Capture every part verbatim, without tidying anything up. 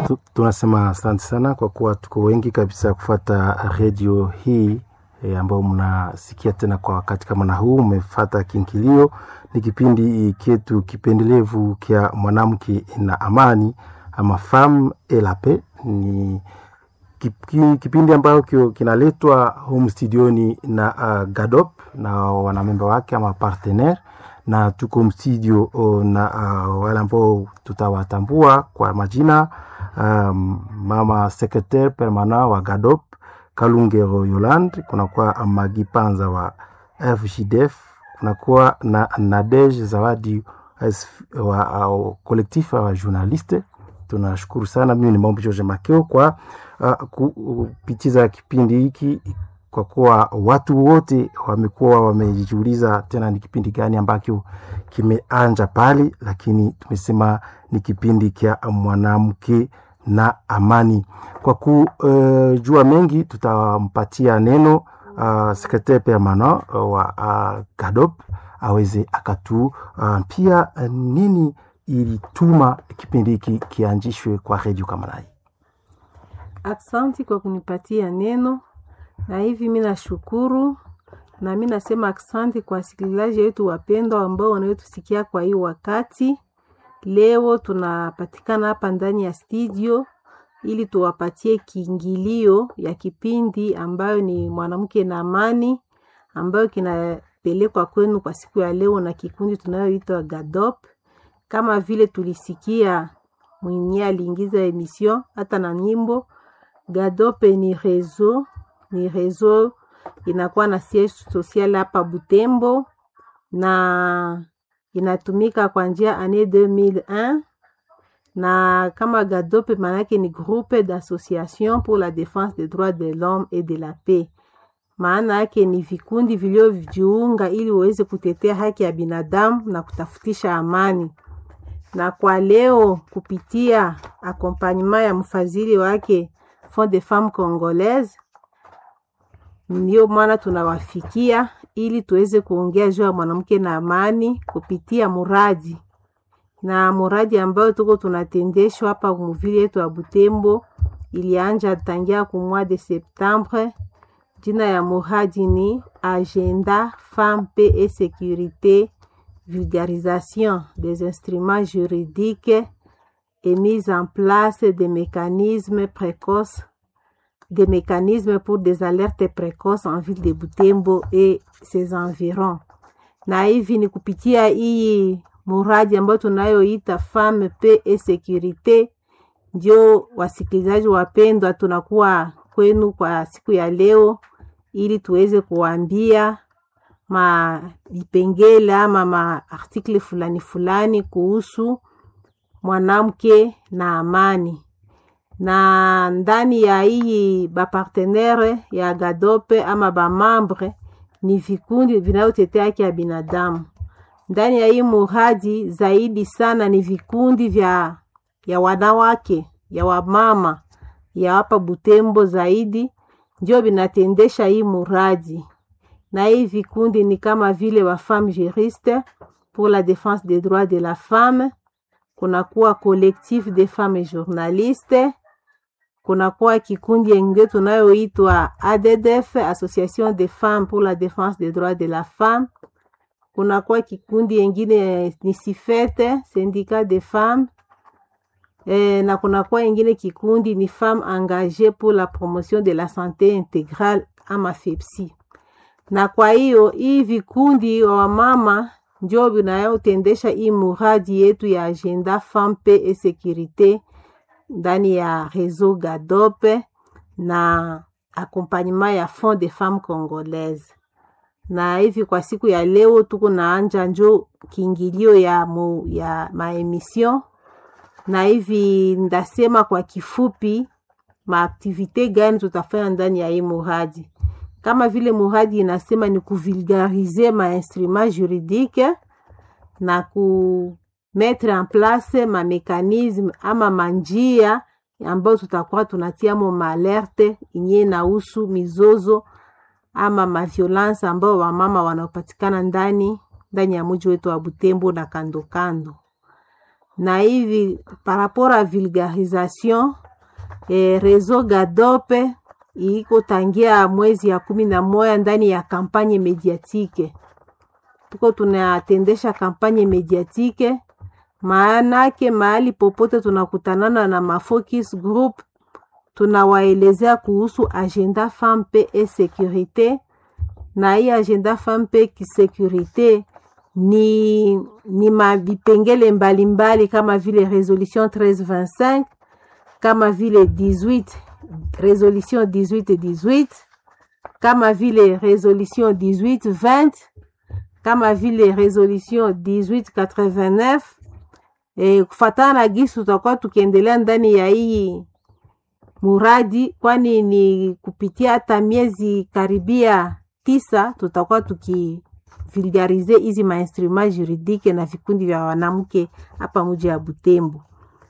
Tunasema asante sana kwa kuwa tuko wengi kabisa kufuata radio hii e, ambao mnasikia tena kwa wakati kama na huu. Umefuata Kiingilio, ni kipindi kietu kipendelevu kia mwanamke na amani ama Femme et la Paix. Ni kipindi ambacho kinaletwa home studioni na uh, Gadop na wanamemba wake ama partenaire, na tuko studio na uh, wale ambao tutawatambua kwa majina. Um, mama secrétaire permanent wa Gadop Kalungero Yolande, kuna kwa Magipanza wa F J D F, kuna kwa na Nadege Zawadi wa uh, collectif wa journaliste. Tunashukuru sana. Mimi ni Mombi George Makeo kwa uh, kupitiza kipindi hiki, kwa kuwa watu wote wamekuwa wamejiuliza tena ni kipindi gani ambacho kimeanja pale, lakini tumesema ni kipindi kia mwanamke na amani. Kwa kujua uh, mengi tutampatia neno uh, secrétaire permanent uh, wa uh, Gadop aweze akatu uh, pia uh, nini ilituma kipindi hiki kianjishwe kwa radio kama hii. Asante kwa kunipatia neno, na hivi mimi nashukuru, na mimi nasema asante kwa wasikilizaji wetu wapendwa ambao wanaotusikia kwa hii wakati. Leo tunapatikana hapa ndani ya studio ili tuwapatie kiingilio ya kipindi ambayo ni mwanamke na amani, ambayo kinapelekwa kwenu kwa siku ya leo na kikundi tunayoitwa Gadop. Kama vile tulisikia mwenye aliingiza emission hata na nyimbo, Gadop ni réseau, ni réseau inakuwa na siège social hapa Butembo, na inatumika kwa njia année deux mille un, na kama Gadop manake ni groupe d'association pour la défense des droits de l'homme et de la paix. Maana yake ni vikundi vilivyojiunga ili waweze kutetea haki ya binadamu na kutafutisha amani. Na kwa leo kupitia accompagnement ya mfadhili wake Fond des Femmes Congolaises, ndio maana tunawafikia ili tuweze kuongea juu ya mwanamke na amani kupitia muradi. Na muradi ambao tuko tunatendeshwa hapa mvili yetu ya Butembo ilianja tangia ku mois de septembre. Jina ya muradi ni Agenda Femme, Paix et Sécurité, vulgarisation des instruments juridiques et mise en place des mécanismes précoces, des mécanismes pour des alertes précoces en ville de Butembo et ses environs. Na hivi ni kupitia hii muradi ambayo tunayoita Femme, Paix et Sécurité, ndio wasikilizaji wapendwa tunakuwa kwenu kwa siku ya leo ili tuweze kuambia ma vipengele ama ma article fulani fulani kuhusu mwanamke na amani. Na ndani ya hii ba partenaire ya Gadope ama ba membre ni vikundi vinavyotetea haki ya binadamu. Ndani ya hii muradi zaidi sana ni vikundi vya ya wanawake, ya wamama, ya hapa Butembo zaidi ndio vinatendesha hii muradi. Na hii vikundi ni kama vile wa Femmes Juristes pour la défense des droits de la femme, kuna kuwa collectif des femmes journalistes, kuna kuwa kikundi yenye tunayoitwa A D D F, Association des femmes pour la défense des droits de la femme, kuna kuwa kikundi yengine ni Sifete, syndicat des femmes, e, na kuna kuwa yengine kikundi ni Femmes engagées pour la promotion de la santé intégrale ama FEPSI. Na kwa hiyo hii vikundi wa mama ndio vinayotendesha hii muradi yetu ya Agenda Femme, Paix et Sécurité ndani ya réseau Gadope na accompagnement ya Fond des Femmes Congolaises. Na hivi kwa siku ya leo tuko naanja njo kiingilio ya mu, ya maemission, na hivi ndasema kwa kifupi maaktivite gani tutafanya ndani ya hii muradi. Kama vile muradi inasema ni kuvulgariser ma instruments juridiques na ku mettre en place ma mécanisme ama manjia ambayo tutakuwa tunatia mo malerte inye na usu mizozo ama ma violence ambayo wamama wanaopatikana ndani ndani ya mji wetu wa Butembo na kando kando. na hivi par rapport à vulgarisation eh, réseau Gadope iko tangia mwezi ya kumi na moja ndani ya kampanye mediatike. Tuko tunatendesha kampanye mediatike, maanake mahali popote tunakutanana na mafocus group, tunawaelezea kuhusu agenda femme paix et sécurité. Na hii agenda femme paix et sécurité ni, ni mavipengele mbalimbali kama vile resolution treize vingt-cinq, kama vile dix-huit, resolution dix-huit dix-huit, kama vile resolution dix-huit vingt, kama vile resolution dix-huit quatre-vingt-neuf. E, kufatana na gisi tutakuwa tukiendelea ndani ya hii muradi, kwani ni kupitia hata miezi karibia tisa tutakuwa tukivulgarize hizi mainstruments juridique na vikundi vya wanamke hapa mji wa Butembo.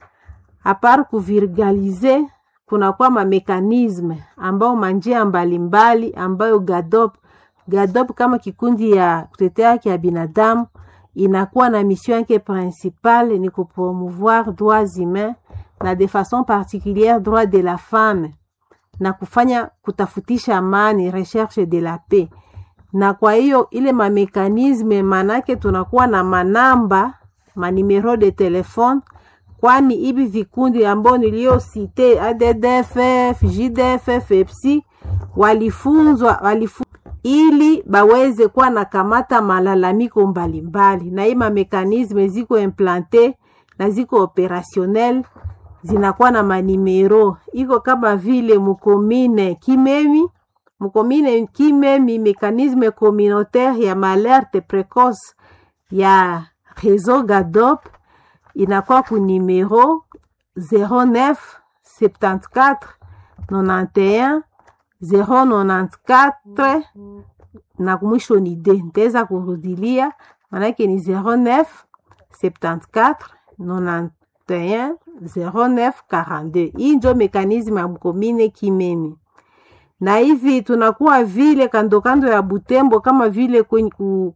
Apart kuvulgarize, kuna kwa ma mekanisme ambao manjia mbalimbali ambayo Gadop Gadop kama kikundi ya kutetea haki ya binadamu inakuwa na mission yake principale ni kupromouvoir droits humains na de façon particulière droit de la femme na kufanya kutafutisha amani, recherche de la paix. Na kwa hiyo ile ma mekanisme manake tunakuwa na manamba, ma numero de telefone, kwani hivi vikundi ambao nilio cite A D D F, J D F, F E P S I walifunzwa walifu ili baweze kuwa na kamata malalamiko mbalimbali, na hii ma mekanisme ziko implante na ziko opérationnel, zinakuwa na manimero iko kama vile mukomine Kimemi mukomine Kimemi mekanisme communautaire ya malerte précoce ya réseau Gadop inakuwa ku numero zéro neuf soixante-quatorze quatre-vingt-onze zéro quatre na kumwisho ni de nteza kurudilia, manake ni zéro neuf soixante-quatorze quatre-vingt-onze zéro neuf quarante-deux. Hii ndio mekanisme ya mkomine Kimemi. Na hivi tunakuwa vile kando kando ya Butembo kama vile kwenye ku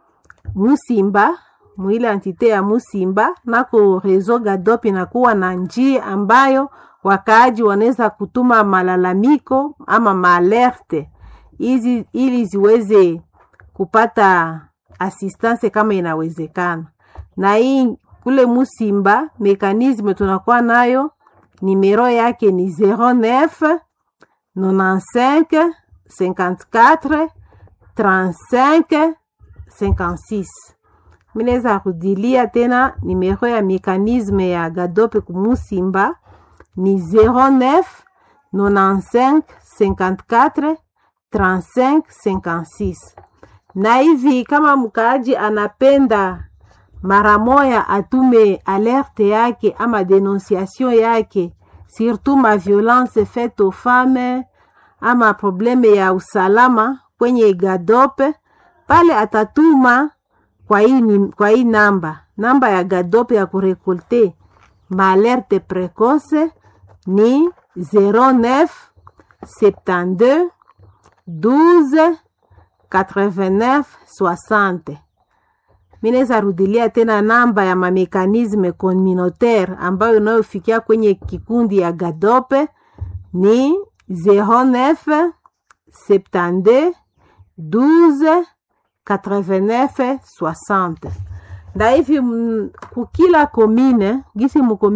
Musimba, mwile entite ya Musimba, nako réseau Gadop inakuwa na njia ambayo wakaaji wanaweza kutuma malalamiko ama maalerte hizi ili ziweze kupata assistance kama inawezekana. Na hii kule Musimba mekanisme tunakuwa nayo numero yake ni zéro neuf quatre-vingt-quinze cinquante-quatre trente-cinq cinquante-six. Mineza kudilia tena numero ya mekanisme ya Gadop kumusimba ni zéro neuf quatre-vingt-quinze cinquante-quatre trente-cinq cinquante-six. Na hivi kama mkaaji anapenda mara moya atume alerte yake ama dénonciation yake, surtout ma violence faite aux femmes ama probleme ya usalama kwenye Gadop, pale atatuma kwa hii kwa hii namba namba ya Gadop ya kurekolte ma alerte précoce ni zéro neuf soixante-douze douze quatre-vingt-neuf soixante. Mineza rudilia tena namba ya mamekanisme communautaire ambayo unayofikia kwenye kikundi ya Gadop ni zéro neuf soixante-douze douze quatre-vingt-neuf soixante. Na hivi kukila commune gisi muko